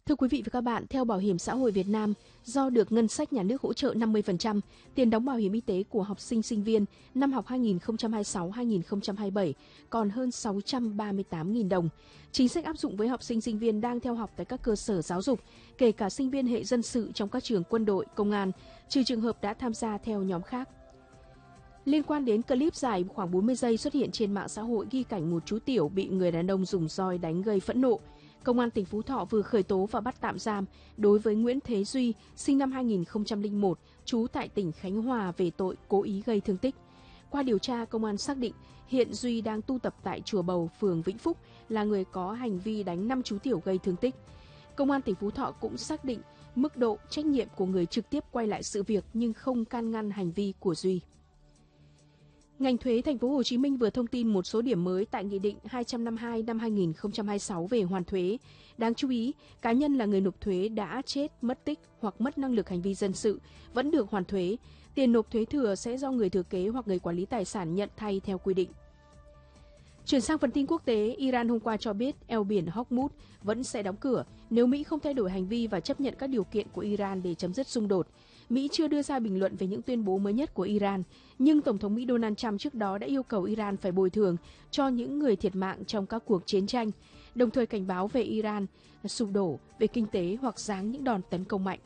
Thưa quý vị và các bạn, theo Bảo hiểm xã hội Việt Nam, do được ngân sách nhà nước hỗ trợ 50%, tiền đóng bảo hiểm y tế của học sinh sinh viên năm học 2026-2027 còn hơn 638.000 đồng. Chính sách áp dụng với học sinh sinh viên đang theo học tại các cơ sở giáo dục, kể cả sinh viên hệ dân sự trong các trường quân đội, công an, trừ trường hợp đã tham gia theo nhóm khác. Liên quan đến clip dài khoảng 40 giây xuất hiện trên mạng xã hội ghi cảnh một chú tiểu bị người đàn ông dùng roi đánh gây phẫn nộ, Công an tỉnh Phú Thọ vừa khởi tố và bắt tạm giam đối với Nguyễn Thế Duy, sinh năm 2001, trú tại tỉnh Khánh Hòa về tội cố ý gây thương tích. Qua điều tra, công an xác định hiện Duy đang tu tập tại Chùa Bầu, phường Vĩnh Phúc, là người có hành vi đánh 5 chú tiểu gây thương tích. Công an tỉnh Phú Thọ cũng xác định mức độ trách nhiệm của người trực tiếp quay lại sự việc nhưng không can ngăn hành vi của Duy. Ngành thuế thành phố Hồ Chí Minh vừa thông tin một số điểm mới tại Nghị định 252 năm 2026 về hoàn thuế. Đáng chú ý, cá nhân là người nộp thuế đã chết, mất tích hoặc mất năng lực hành vi dân sự vẫn được hoàn thuế. Tiền nộp thuế thừa sẽ do người thừa kế hoặc người quản lý tài sản nhận thay theo quy định. Chuyển sang phần tin quốc tế, Iran hôm qua cho biết eo biển Hormuz vẫn sẽ đóng cửa nếu Mỹ không thay đổi hành vi và chấp nhận các điều kiện của Iran để chấm dứt xung đột. Mỹ chưa đưa ra bình luận về những tuyên bố mới nhất của Iran, nhưng Tổng thống Mỹ Donald Trump trước đó đã yêu cầu Iran phải bồi thường cho những người thiệt mạng trong các cuộc chiến tranh, đồng thời cảnh báo về Iran sụp đổ về kinh tế hoặc giáng những đòn tấn công mạnh.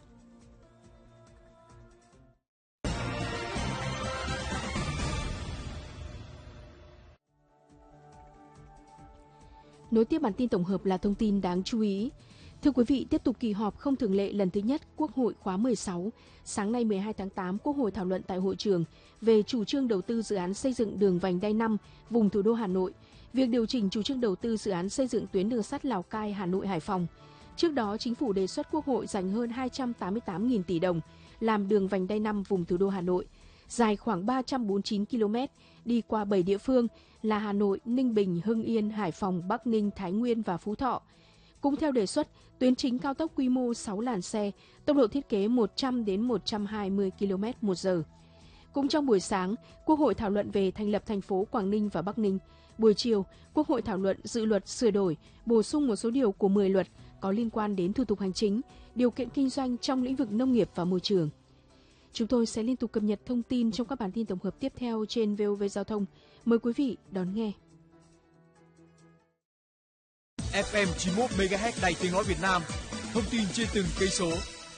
Nối tiếp bản tin tổng hợp là thông tin đáng chú ý. Thưa quý vị, tiếp tục kỳ họp không thường lệ lần thứ nhất Quốc hội khóa 16. Sáng nay 12 tháng 8, Quốc hội thảo luận tại hội trường về chủ trương đầu tư dự án xây dựng đường vành đai 5 vùng thủ đô Hà Nội, việc điều chỉnh chủ trương đầu tư dự án xây dựng tuyến đường sắt Lào Cai, Hà Nội, Hải Phòng. Trước đó, Chính phủ đề xuất Quốc hội dành hơn 288.000 tỷ đồng làm đường vành đai 5 vùng thủ đô Hà Nội, dài khoảng 349 km, đi qua 7 địa phương là Hà Nội, Ninh Bình, Hưng Yên, Hải Phòng, Bắc Ninh, Thái Nguyên và Phú Thọ. Cũng theo đề xuất, tuyến chính cao tốc quy mô 6 làn xe, tốc độ thiết kế 100 đến 120 km/h. Cũng trong buổi sáng, Quốc hội thảo luận về thành lập thành phố Quảng Ninh và Bắc Ninh. Buổi chiều, Quốc hội thảo luận dự luật sửa đổi, bổ sung một số điều của 10 luật có liên quan đến thủ tục hành chính, điều kiện kinh doanh trong lĩnh vực nông nghiệp và môi trường. Chúng tôi sẽ liên tục cập nhật thông tin trong các bản tin tổng hợp tiếp theo trên VOV Giao thông. Mời quý vị đón nghe. FM 91 MHz Đài Tiếng nói Việt Nam. Thông tin trên từng cây số.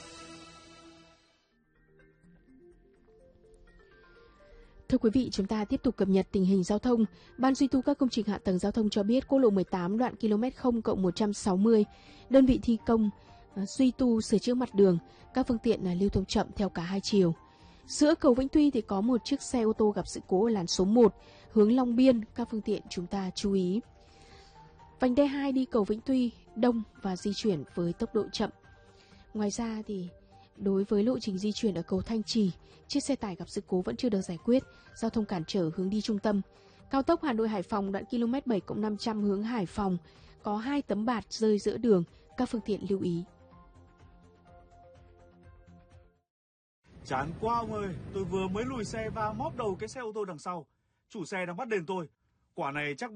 Thưa quý vị, chúng ta tiếp tục cập nhật tình hình giao thông. Ban duy tu các công trình hạ tầng giao thông cho biết quốc lộ 18 đoạn km 0+160, đơn vị thi công duy tu sửa chữa mặt đường, các phương tiện lưu thông chậm theo cả hai chiều. Giữa cầu Vĩnh Tuy thì có một chiếc xe ô tô gặp sự cố ở làn số 1 hướng Long Biên, các phương tiện chúng ta chú ý. Vành đai 2 đi cầu Vĩnh Tuy đông và di chuyển với tốc độ chậm. Ngoài ra thì đối với lộ trình di chuyển ở cầu Thanh Trì, chiếc xe tải gặp sự cố vẫn chưa được giải quyết, giao thông cản trở hướng đi trung tâm. Cao tốc Hà Nội Hải Phòng đoạn km 7+500 hướng Hải Phòng có 2 tấm bạt rơi giữa đường, các phương tiện lưu ý. Chán quá ông ơi, tôi vừa mới lùi xe và móp đầu cái xe ô tô đằng sau. Chủ xe đang bắt đền tôi. Quả này chắc